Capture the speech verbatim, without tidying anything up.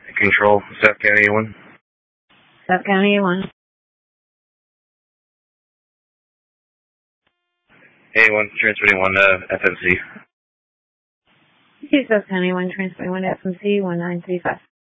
Control, South County A one. South County A one. A one, transmitting one to F M C. Okay, South County A one, transmitting one to F M C one nine three five.